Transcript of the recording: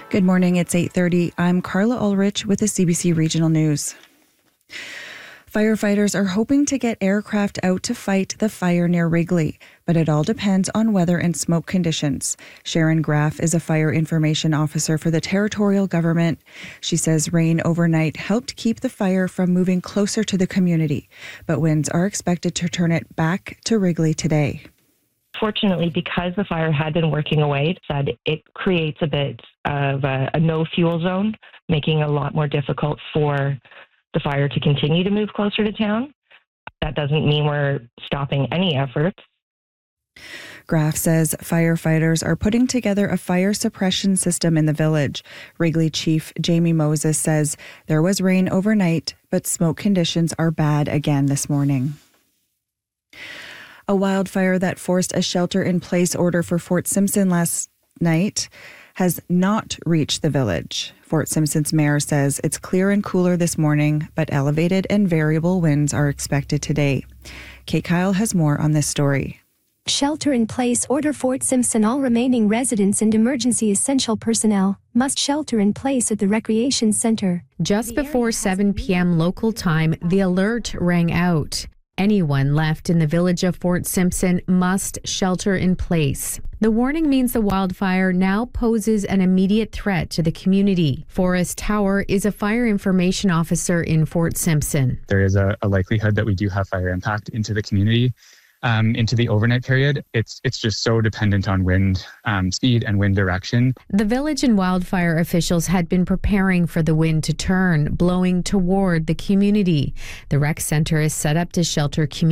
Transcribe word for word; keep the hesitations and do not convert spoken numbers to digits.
Good morning, it's eight thirty. I'm Carla Ulrich with the C B C Regional News. Firefighters are hoping to get aircraft out to fight the fire near Wrigley, but it all depends on weather and smoke conditions. Sharon Graff is a fire information officer for the territorial government. She says rain overnight helped keep the fire from moving closer to the community, but winds are expected to turn it back to Wrigley today. Fortunately, because the fire had been working away, it said it creates a bit of a, a no fuel zone, making it a lot more difficult for the fire to continue to move closer to town. That doesn't mean we're stopping any efforts. Graff says firefighters are putting together a fire suppression system in the village. Wrigley Chief Jamie Moses says there was rain overnight, but smoke conditions are bad again this morning. A wildfire that forced a shelter-in-place order for Fort Simpson last night has not reached the village. Fort Simpson's mayor says it's clear and cooler this morning, but elevated and variable winds are expected today. Kate Kyle has more on this story. Shelter-in-place order. Fort Simpson. All remaining residents and emergency essential personnel must shelter in place at the recreation center. Just before seven p.m. local time, the alert rang out. Anyone left in the village of Fort Simpson must shelter in place. The warning means the wildfire now poses an immediate threat to the community. Forrest Tower is a fire information officer in Fort Simpson. There is a, a likelihood that we do have fire impact into the community. Um, into the overnight period, it's it's just so dependent on wind um, speed and wind direction. The village and wildfire officials had been preparing for the wind to turn, blowing toward the community. The rec center is set up to shelter community